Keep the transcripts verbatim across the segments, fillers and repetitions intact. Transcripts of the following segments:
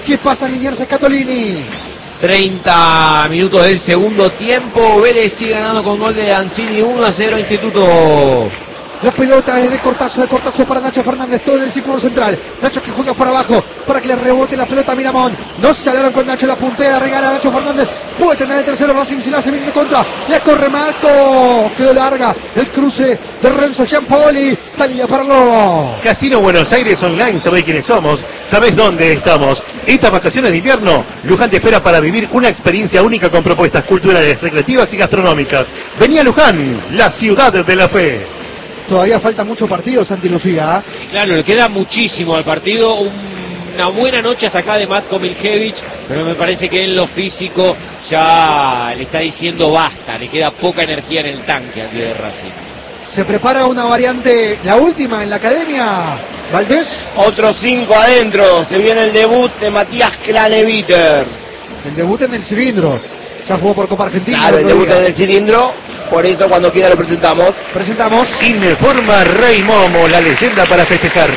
¿Qué pasa en Liniers Scatolini? treinta minutos del segundo tiempo. Vélez sigue ganando con gol de Ancini, uno a cero Instituto. La pelota es de Cortazo, de Cortazo para Nacho Fernández, todo en el círculo central. Nacho que juega por abajo para que le rebote la pelota a Miramón. No se salieron con Nacho, la puntea, regala a Nacho Fernández. Puede tener el tercero Racing si la hace bien de contra. Le corre Mato, quedó larga. El cruce de Renzo Giampoli. Salida para Lobo. Casino Buenos Aires Online, sabés quiénes somos, sabés dónde estamos. Estas vacaciones de invierno, Luján te espera para vivir una experiencia única con propuestas culturales, recreativas y gastronómicas. Vení a Luján, la ciudad de la fe. Todavía falta mucho partido, Santi Lucía. Y claro, le queda muchísimo al partido. Un, una buena noche hasta acá de Matko Miljevic, pero me parece que en lo físico ya le está diciendo basta. Le queda poca energía en el tanque aquí de Racing. Se prepara una variante, la última en la academia. Valdés. Otros cinco adentro. Se viene el debut de Matías Craneviter. El debut en el cilindro. Ya jugó por Copa Argentina. Claro, el debut en el cilindro. Por eso cuando quiera lo presentamos. Presentamos. Informa Rey Momo, la leyenda para festejar.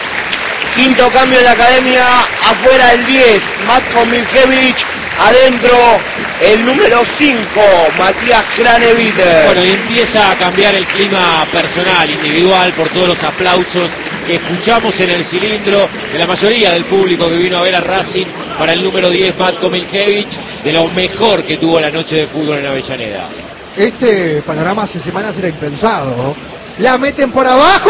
Quinto cambio en la academia. Afuera el diez, Matko Miljevic. Adentro el número cinco, Matías Craneviter. Bueno, y empieza a cambiar el clima personal, individual, por todos los aplausos que escuchamos en el cilindro de la mayoría del público que vino a ver a Racing para el número diez, Matko Miljevic, de lo mejor que tuvo la noche de fútbol en Avellaneda. Este panorama hace semanas era impensado. La meten por abajo.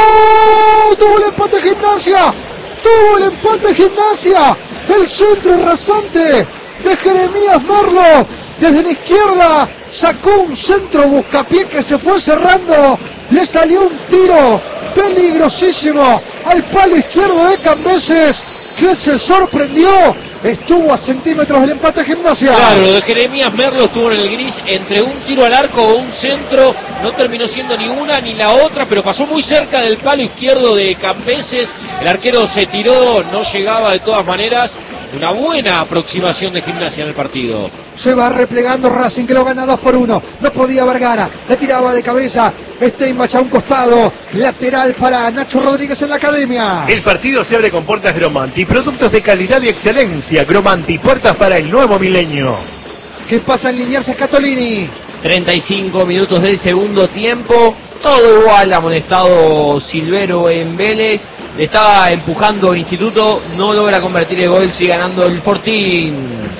Tuvo el empate Gimnasia. Tuvo el empate Gimnasia. El centro rasante de Jeremías Merlo. Desde la izquierda sacó un centro buscapié que se fue cerrando. Le salió un tiro peligrosísimo al palo izquierdo de Cambeses, que se sorprendió. Estuvo a centímetros del empate Gimnasia. Claro, lo de Jeremías Merlo estuvo en el gris entre un tiro al arco o un centro. No terminó siendo ni una ni la otra, pero pasó muy cerca del palo izquierdo de Cambeses. El arquero se tiró, no llegaba de todas maneras. Una buena aproximación de Gimnasia en el partido. Se va replegando Racing, que lo gana dos por uno. No podía Vergara, le tiraba de cabeza. Steinbach a un costado. Lateral para Nacho Rodríguez en la academia. El partido se abre con puertas Gromanti. Productos de calidad y excelencia. Gromanti, puertas para el nuevo milenio. ¿Qué pasa en Liniers Scatolini? treinta y cinco minutos del segundo tiempo. Todo igual, amonestado Silvero en Vélez. Le estaba empujando Instituto. No logra convertir el gol. Sigue ganando el Fortín.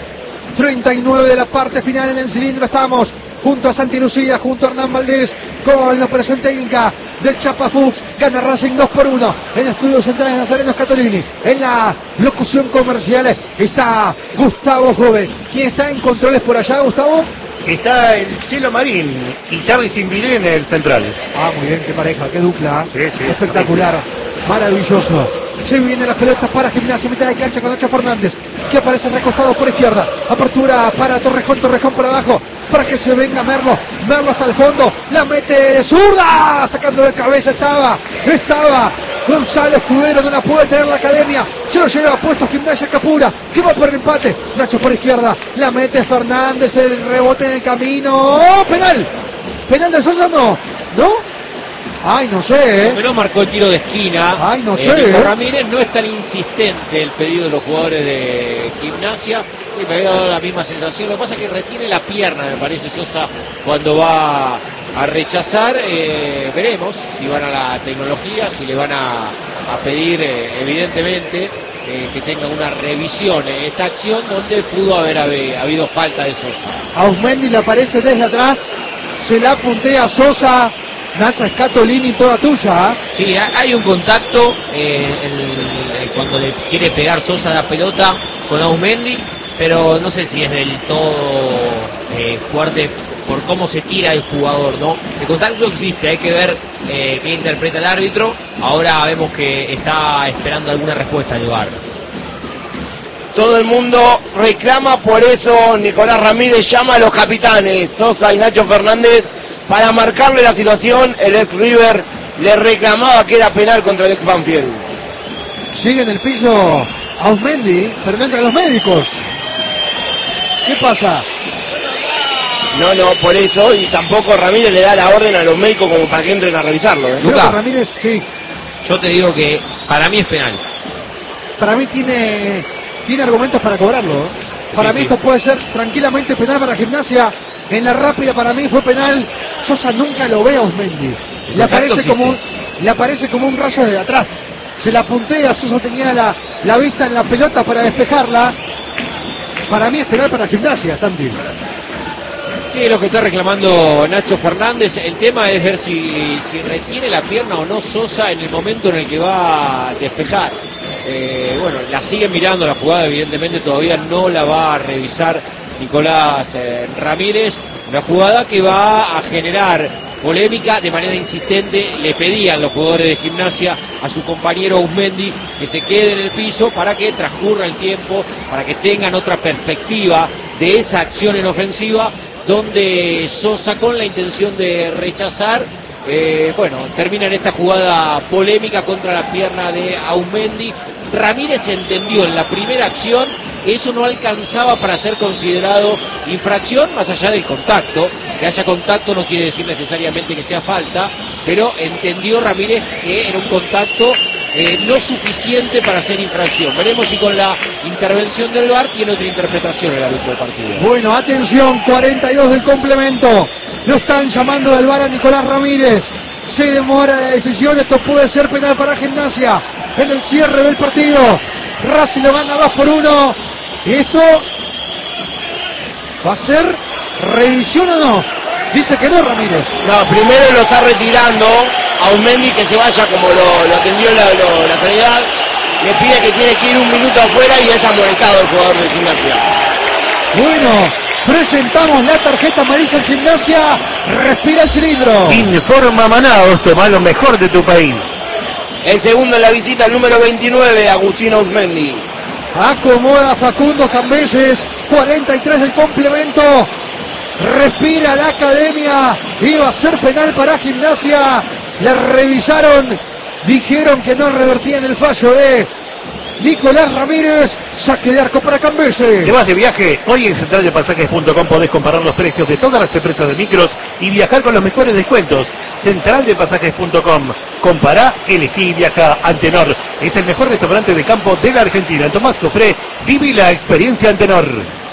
treinta y nueve de la parte final en el cilindro. Estamos junto a Santi Lucía, junto a Hernán Valdés, con la operación técnica del Chapa Fuchs. Gana Racing dos por uno en Estudios Centrales Nazareno Scatolini. En la locución comercial está Gustavo Jove. ¿Quién está en controles por allá, Gustavo? Está el Chelo Marín y Charly Simbilé en el central. Ah, muy bien, qué pareja, qué dupla. Sí, sí. Espectacular, maravilloso. Se vienen las pelotas para Gimnasia, mitad de cancha con Nacho Fernández, que aparece recostado por izquierda. Apertura para Torrejón, Torrejón por abajo, para que se venga Merlo. Merlo hasta el fondo, la mete de zurda, sacando de cabeza estaba, estaba Gonzalo Escudero, no la puede tener la academia. Se lo lleva puesto Gimnasia Capura, que va por el empate. Nacho por izquierda, la mete Fernández, el rebote en el camino. ¡Oh, penal! ¿Penal de Sosa no? ¿No? Ay, no sé, ¿eh? Menos marcó el tiro de esquina. Ay, no eh, sé. Nico ¿eh? Ramírez no es tan insistente el pedido de los jugadores de Gimnasia. Sí, me había dado la misma sensación. Lo que pasa es que retiene la pierna, me parece, Sosa, cuando va a rechazar. Eh, veremos si van a la tecnología, si le van a, a pedir, eh, evidentemente, eh, que tenga una revisión en esta acción donde pudo haber haber habido falta de Sosa. Ausmendi le aparece desde atrás, se la puntea a Sosa. Nasa Scatolini, toda tuya. ¿eh? Sí, hay un contacto eh, el, el, cuando le quiere pegar Sosa la pelota con Ausmendi, pero no sé si es del todo eh, fuerte por cómo se tira el jugador, ¿no? El contacto existe, hay que ver eh, qué interpreta el árbitro. Ahora vemos que está esperando alguna respuesta del V A R. Todo el mundo reclama, por eso Nicolás Ramírez llama a los capitanes Sosa y Nacho Fernández para marcarle la situación. El ex River le reclamaba que era penal contra el ex Banfield. Sigue en el piso Ausmendi, pero no entran los médicos. ¿Qué pasa? No, no, por eso, y tampoco Ramírez le da la orden a los médicos como para que entren a revisarlo. ¿eh? Creo que Ramírez, sí. Yo te digo que para mí es penal. Para mí tiene tiene argumentos para cobrarlo. ¿eh? Para Sí, mí sí. esto puede ser tranquilamente penal para Gimnasia. En la rápida para mí fue penal. Sosa nunca lo ve a Osmendi. Le aparece como un, le aparece como un rayo desde atrás. Se la puntea, Sosa tenía la, la vista en la pelota para despejarla. Para mí es penal para Gimnasia, Santi. Sí, es lo que está reclamando Nacho Fernández. El tema es ver si, si retiene la pierna o no Sosa en el momento en el que va a despejar. Eh, bueno, la sigue mirando la jugada, evidentemente todavía no la va a revisar Nicolás eh, Ramírez. Una jugada que va a generar polémica de manera insistente. Le pedían los jugadores de Gimnasia a su compañero Usmendi que se quede en el piso para que transcurra el tiempo, para que tengan otra perspectiva de esa acción en ofensiva, donde Sosa, con la intención de rechazar, eh, bueno, termina en esta jugada polémica contra la pierna de Aumendi. Ramírez entendió en la primera acción que eso no alcanzaba para ser considerado infracción, más allá del contacto. Que haya contacto no quiere decir necesariamente que sea falta, pero entendió Ramírez que era un contacto eh, no suficiente para hacer infracción. Veremos si con la intervención del V A R tiene otra interpretación el árbitro del partido. Bueno, atención, cuarenta y dos del complemento. Lo están llamando del V A R a Nicolás Ramírez. Se demora la decisión, esto puede ser penal para Gimnasia en el cierre del partido. Racing lo gana dos por uno. Y esto va a ser revisión o no. Dice que no, Ramírez. No, primero lo está retirando a Usmendi, que se vaya como lo, lo atendió la, lo- la sanidad. Le pide que tiene que ir un minuto afuera y es amonestado el jugador de Gimnasia. Bueno, presentamos la tarjeta amarilla en Gimnasia. Respira el cilindro. Informa Manaos, toma lo mejor de tu país. El segundo en la visita, el número veintinueve, Agustino Usmendi. Acomoda Facundo Cambeses. cuarenta y tres del complemento. Respira la academia. Iba a ser penal para Gimnasia. Le revisaron. Dijeron que no revertían el fallo de Nicolás Ramírez. Saque de arco para Cambeses. ¿Te vas de viaje? Hoy en central de pasajes punto com podés comparar los precios de todas las empresas de micros y viajar con los mejores descuentos. central de pasajes punto com. Compará, elegí y viaja. Antenor es el mejor restaurante de campo de la Argentina. En Tomás Cofré, viví la experiencia Antenor.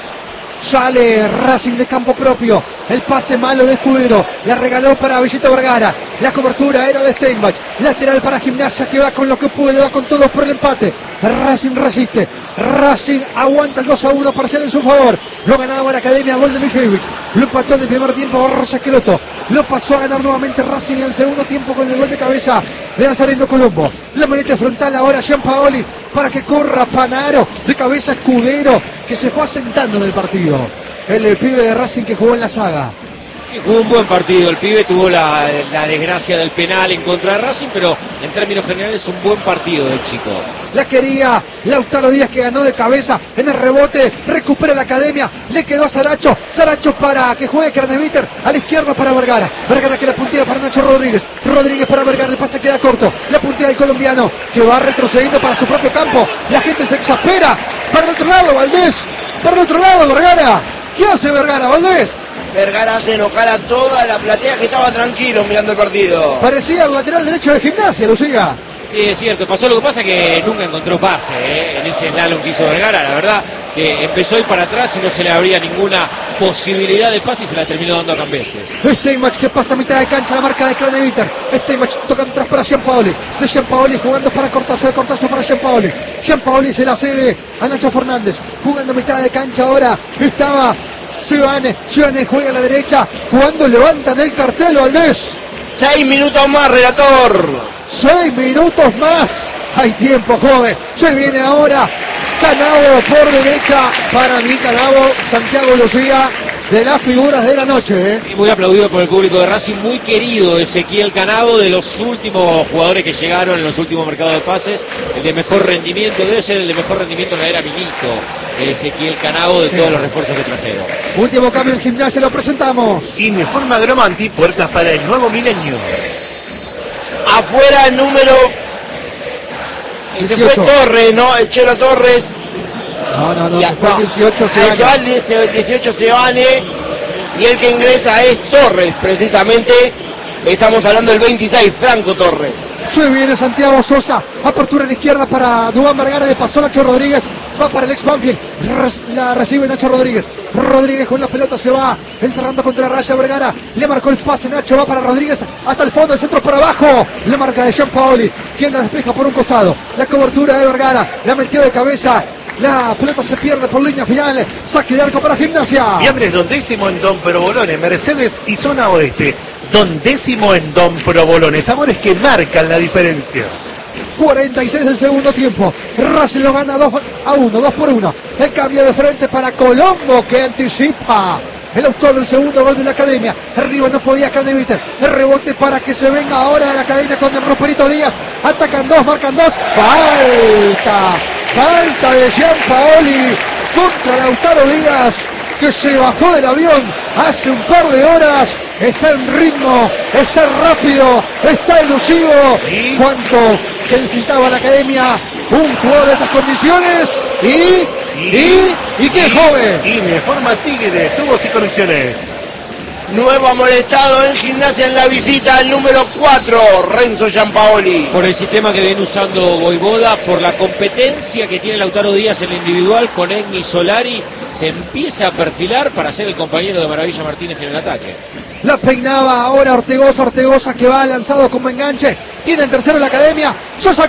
Sale Racing de campo propio. El pase malo de Escudero. La regaló para Villito Vergara. La cobertura era de Steinbach. Lateral para Gimnasia, que va con lo que puede. Va con todos por el empate. Racing resiste. Racing aguanta el dos a uno parcial en su favor. Lo ganaba la academia. Gol de Mijevich. Lo empató en el primer tiempo Rosa Esqueloto. Lo pasó a ganar nuevamente Racing en el segundo tiempo con el gol de cabeza de Nazareno Colombo. La maneta frontal ahora Gianpaoli para que corra Panaro. De cabeza Escudero, que se fue asentando en el partido. El, el pibe de Racing que jugó en la saga. Sí, jugó un buen partido, el pibe tuvo la, la desgracia del penal en contra de Racing, pero en términos generales un buen partido del chico. La quería Lautaro Díaz, que ganó de cabeza en el rebote. Recupera la academia. Le quedó a Saracho. Saracho para que juegue Craneviter. A la izquierda para Vergara. Vergara que la puntea para Nacho Rodríguez. Rodríguez para Vergara. El pase queda corto. La puntea del colombiano, que va retrocediendo para su propio campo. La gente se exaspera. Para el otro lado, Valdés. Para el otro lado, Vergara. ¿Qué hace Vergara, Valdés? Vergara hace enojar a toda la platea que estaba tranquilo mirando el partido. Parecía el lateral derecho de Gimnasia, Lucía. Sí, es cierto, pasó lo que pasa que nunca encontró pase ¿eh? en ese slalom que hizo Vergara, la verdad que empezó a ir para atrás y no se le abría ninguna posibilidad de pase y se la terminó dando a Cambeses. Steinbach que pasa a mitad de cancha, la marca de Craneviter. Steinbach toca atrás para Gianpaoli. De Gianpaoli jugando para Cortazo, de Cortazo para Gianpaoli. Gianpaoli se la cede a Nacho Fernández. Jugando a mitad de cancha ahora estaba Ciudadane. Ciudadane juega a la derecha. Jugando, levantan el cartel, Valdés. Seis minutos más, relator. Seis minutos más. Hay tiempo, joven. Se viene ahora Canavo por derecha. Para mí, Canavo, Santiago Lucía, de las figuras de la noche. ¿eh? Y muy aplaudido por el público de Racing, muy querido Ezequiel Canavo, de los últimos jugadores que llegaron en los últimos mercados de pases, el de mejor rendimiento, debe ser el de mejor rendimiento en la era Milito, Ezequiel Canavo, de Sí. todos los refuerzos que trajeron. Último cambio en Gimnasia, lo presentamos. Informa Gromanti, puertas para el nuevo milenio. Afuera el número. Ese fue dieciocho. Torres, ¿no? El Chelo Torres. No, no, no, Ya, se fue no. el dieciocho. Se Ahí se va el dieciocho, el dieciocho Sebane. Y el que ingresa es Torres, precisamente. Estamos hablando del veintiséis, Franco Torres. Se viene Santiago Sosa. Apertura en la izquierda para Duván Vergara. Le pasó Nacho Rodríguez. Va para el ex Banfield. Res, la recibe Nacho Rodríguez. Rodríguez con la pelota se va encerrando contra la raya. Vergara le marcó el pase. Nacho va para Rodríguez. Hasta el fondo. El centro para abajo. Le marca de Gianpaoli. Quien la despeja por un costado. La cobertura de Vergara. La metió de cabeza. La pelota se pierde por línea final. Saque de arco para Gimnasia. Viambre es décimo en Don Provolone, Mercedes y zona oeste. Don décimo en Don Provolone. Sabores que marcan la diferencia. cuarenta y seis del segundo tiempo. Racing lo gana dos a uno, dos por uno. El cambio de frente para Colombo que anticipa. El autor del segundo gol de la Academia. Arriba no podía Craneviter. El rebote para que se venga ahora a la Academia con el Roperito Díaz. Atacan dos, marcan dos. Falta. Falta de Gianpaoli contra Lautaro Díaz, que se bajó del avión hace un par de horas. Está en ritmo, está rápido, está elusivo. ¿Y? Cuánto que necesitaba la Academia un jugador de estas condiciones. Y, y, y, y qué joven. Y me forma Tigre, tubos y conexiones. Nuevo amonestado en Gimnasia en la visita, el número cuatro, Renzo Gianpaoli. Por el sistema que viene usando Voivoda, por la competencia que tiene Lautaro Díaz en el individual con Egni Solari, se empieza a perfilar para ser el compañero de Maravilla Martínez en el ataque. La peinaba ahora Ortegoza, Ortegoza que va lanzado como enganche. Tiene el tercero en la Academia. Sosa a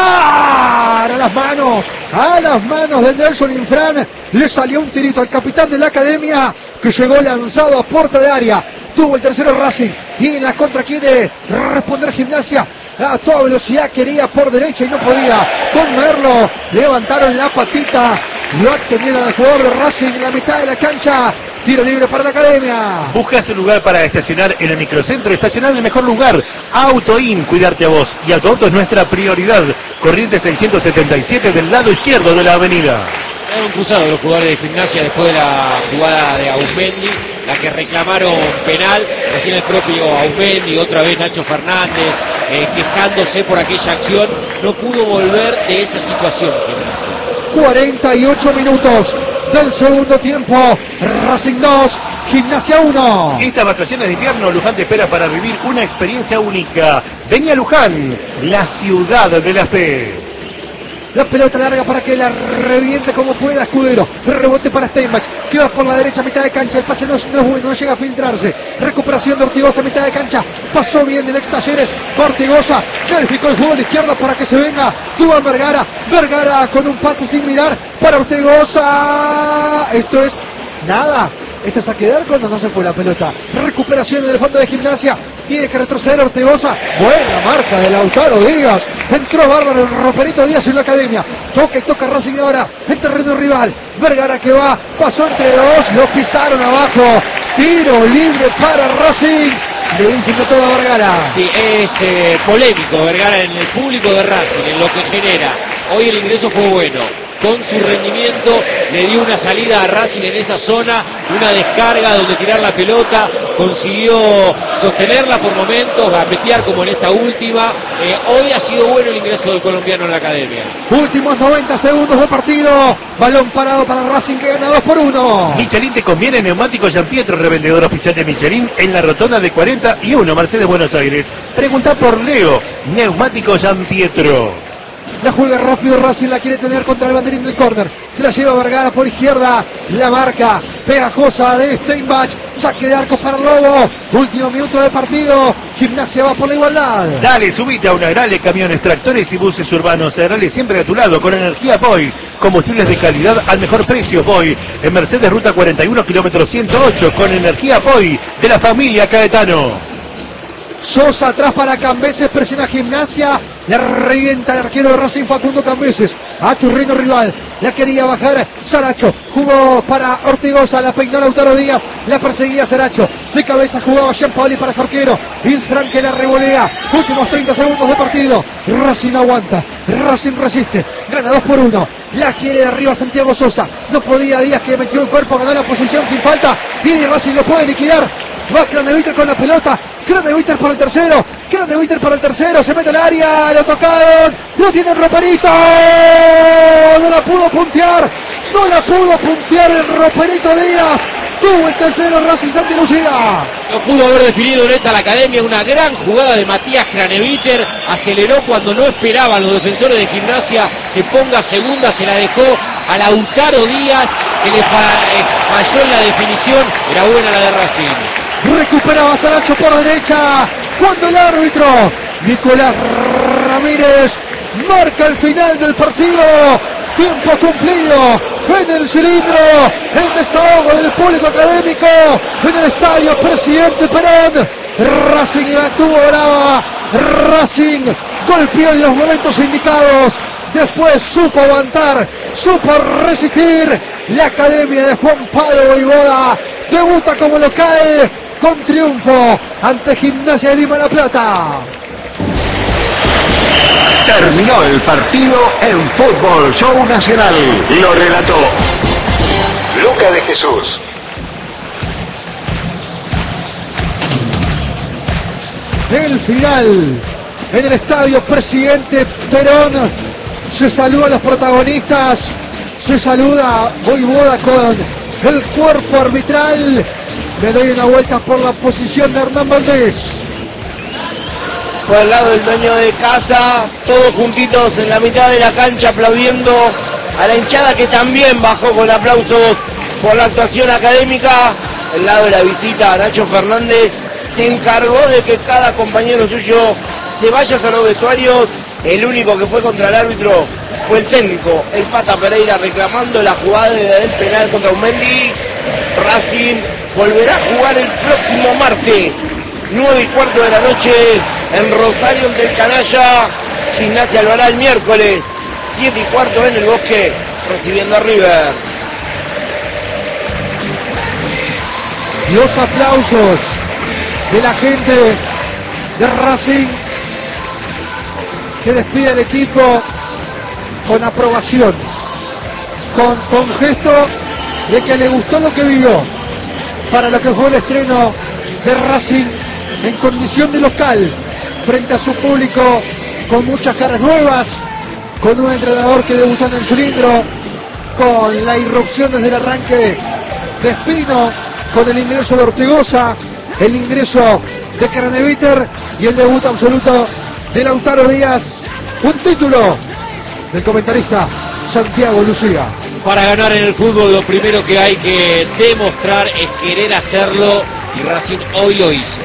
colocar a las manos. A las manos de Nelson Infran. Le salió un tirito al capitán de la Academia, que llegó lanzado a puerta de área. Tuvo el tercero Racing. Y en la contra quiere responder Gimnasia. A toda velocidad quería por derecha y no podía. Con Merlo levantaron la patita. Lo atendieron al jugador de Racing en la mitad de la cancha. Tiro libre para la Academia. Buscas un lugar para estacionar en el microcentro. Estacionar en el mejor lugar. Autoin, cuidarte a vos. Y Autoauto es nuestra prioridad. Corriente seiscientos setenta y siete del lado izquierdo de la avenida. Era un cruzado los jugadores de Gimnasia después de la jugada de Aumendi, la que reclamaron penal. Recién el propio Aumendi, otra vez Nacho Fernández, eh, quejándose por aquella acción. No pudo volver de esa situación Gimnasia. cuarenta y ocho minutos del segundo tiempo. Racing dos, Gimnasia uno. Estas vacaciones de invierno, Luján te espera para vivir una experiencia única. Vení a Luján, la ciudad de la fe. La pelota larga para que la reviente como pueda Escudero. Rebote para Steinbach, que va por la derecha, mitad de cancha. El pase no, no es bueno, no llega a filtrarse. Recuperación de Ortigosa, mitad de cancha. Pasó bien el ex Talleres. Ortigosa clarificó el juego a la izquierda para que se venga Duván Vergara. Vergara con un pase sin mirar para Ortigosa. Esto es nada. Esto es a quedar cuando no se fue la pelota. Recuperación en el fondo de Gimnasia. Tiene que retroceder Ortegoza. Buena marca de Lautaro Díaz. Entró bárbaro el Roperito Díaz en la Academia. Toca y toca Racing ahora en terreno rival. Vergara que va. Pasó entre dos. Lo pisaron abajo. Tiro libre para Racing. Le dicen de todo a Vergara. Sí, es eh, polémico Vergara en el público de Racing, en lo que genera. Hoy el ingreso fue bueno. Con su rendimiento le dio una salida a Racing en esa zona, una descarga donde tirar la pelota, consiguió sostenerla por momentos, gambetear como en esta última. Eh, hoy ha sido bueno el ingreso del colombiano en la Academia. Últimos noventa segundos de partido. Balón parado para Racing que gana dos por uno. Michelin te conviene, neumático Gianpietro, revendedor oficial de Michelin en la rotonda de cuarenta y uno, Mercedes, Buenos Aires. Pregunta por Leo, neumático Gianpietro. La juega rápido Racing, la quiere tener contra el banderín del córner. Se la lleva Vergara por izquierda. La marca pegajosa de Steinbach. Saque de arcos para el Lobo. Último minuto de partido. Gimnasia va por la igualdad. Dale, subite a una Agrale, camiones, tractores y buses urbanos. Agrale siempre a tu lado con energía Boy. Combustibles de calidad al mejor precio Boy. En Mercedes, ruta cuarenta y uno, kilómetro ciento ocho. Con energía Boy de la familia Caetano. Sosa atrás para Cambeses, presiona Gimnasia, le revienta el arquero de Racing Facundo Cambeses, a terreno rival, la quería bajar Saracho, jugó para Ortigosa, la peinó Lautaro Díaz, la perseguía Saracho, de cabeza jugaba Gianpaoli para su arquero, Insfran que la revolea, últimos treinta segundos de partido, Racing aguanta, Racing resiste, gana dos por uno, la quiere de arriba Santiago Sosa, no podía Díaz que metió el cuerpo, ganó la posición sin falta, y Racing lo puede liquidar, va Craneviter con la pelota, Craneviter por el tercero, Craneviter por el tercero, se mete al área, lo tocaron, lo tiene el Roperito, no la pudo puntear, no la pudo puntear el Roperito Díaz, Tuvo el tercero Racing Santi Lucía. No pudo haber definido en esta la academia. Una gran jugada de Matías Craneviter. Aceleró cuando no esperaban los defensores de Gimnasia que ponga segunda. Se la dejó a Lautaro Díaz, que le falló en la definición. Era buena la de Racing. Recuperaba Saracho por derecha. Cuando el árbitro Nicolás Ramírez marca el final del partido. Tiempo cumplido en el cilindro, el desahogo del público académico en el estadio Presidente Perón. Racing la tuvo brava, Racing golpeó en los momentos indicados, después supo aguantar, supo resistir. La academia de Juan Pablo Voivoda debuta como local con triunfo ante Gimnasia de Lima La Plata. Terminó el partido en Fútbol Show Nacional. Lo relató Luca de Jesús. El final en el estadio Presidente Perón. Se saluda a los protagonistas. Se saluda Voivoda con el cuerpo arbitral. Me doy una vuelta por la posición de Hernán Valdés. Por el lado del dueño de casa, todos juntitos en la mitad de la cancha aplaudiendo a la hinchada que también bajó con aplausos por la actuación académica. El lado de la visita, Nacho Fernández se encargó de que cada compañero suyo se vaya a los vestuarios. El único que fue contra el árbitro fue el técnico, el Pata Pereira, reclamando la jugada del penal contra Aumendi. Racing volverá a jugar el próximo martes, nueve y cuarto de la noche, en Rosario del Canalla. Gimnasia lo hará el miércoles, siete y cuarto en el Bosque, recibiendo a River. Los aplausos de la gente de Racing, que despide al equipo con aprobación, con, con gesto de que le gustó lo que vio para lo que fue el estreno de Racing en condición de local frente a su público, con muchas caras nuevas, con un entrenador que debutó en el cilindro, con la irrupción desde el arranque de Espino, con el ingreso de Ortigosa, el ingreso de Craneviter y el debut absoluto de Lautaro Díaz. Un título del comentarista Santiago Lucía. Para ganar en el fútbol lo primero que hay que demostrar es querer hacerlo, y Racing hoy lo hizo.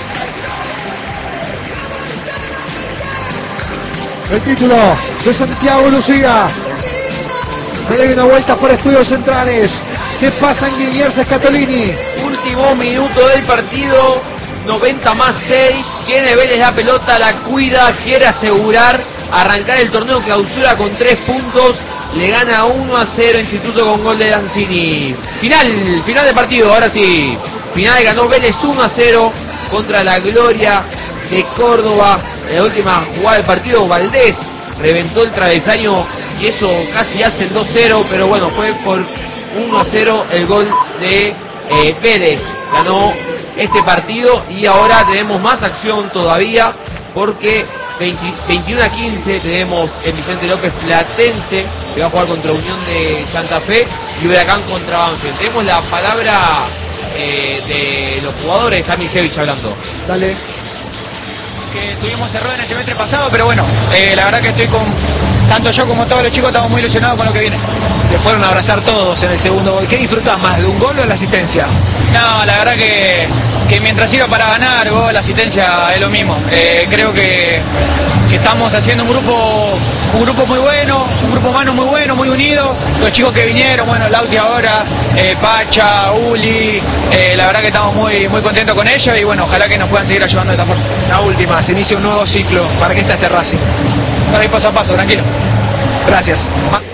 El título de Santiago Lucía. Me doy una vuelta por Estudios Centrales. ¿Qué pasa en Guillermo Scatolini? Último minuto del partido, noventa más seis. Tiene Vélez la pelota, la cuida, quiere asegurar arrancar el torneo clausura con tres puntos. Le gana uno a cero Instituto con gol de Lanzini. Final, final de partido, ahora sí. Final, ganó Vélez uno a cero contra la Gloria de Córdoba. En la última jugada del partido, Valdés reventó el travesaño y eso casi hace el dos cero, pero bueno, fue por uno a cero el gol de eh, Vélez. Ganó este partido y ahora tenemos más acción todavía, porque veinte, veintiuno a quince tenemos el Vicente López Platense, que va a jugar contra Unión de Santa Fe, y Huracán contra Banfield. Tenemos la palabra eh, de los jugadores, Jamil Jevich hablando. Dale. Que tuvimos error en el semestre pasado, pero bueno, eh, la verdad que estoy con, tanto yo como todos los chicos estamos muy ilusionados con lo que viene. Te fueron a abrazar todos en el segundo gol. ¿Qué disfrutás más, de un gol o de la asistencia? No, la verdad que, que mientras sirva para ganar, gol, la asistencia es lo mismo. Eh, creo que, que estamos haciendo un grupo un grupo muy bueno, un grupo humano muy bueno, muy unido. Los chicos que vinieron, bueno, Lauti ahora, eh, Pacha, Uli, eh, la verdad que estamos muy, muy contentos con ellos y bueno, ojalá que nos puedan seguir ayudando de esta forma. La última, se inicia un nuevo ciclo. ¿Para qué está este Racing? Para ir paso a paso, tranquilo. Gracias.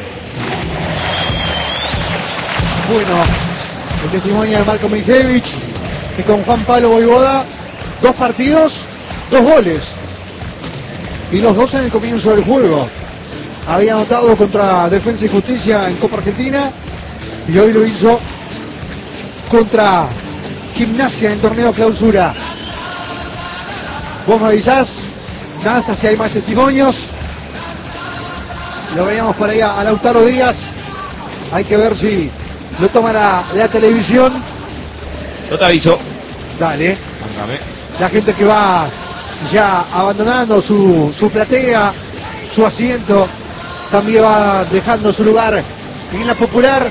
Bueno, el testimonio de Marco Miljevich, que con Juan Pablo Voivoda, dos partidos, dos goles. Y los dos en el comienzo del juego. Había anotado contra Defensa y Justicia en Copa Argentina y hoy lo hizo contra Gimnasia en el torneo clausura. Vos me avisás, Nasa, si hay más testimonios. Lo veíamos por ahí a Lautaro Díaz. Hay que ver si lo toma la, la televisión. Yo te aviso. Dale. Mándame. La gente que va ya abandonando su, su platea, su asiento, también va dejando su lugar en la popular.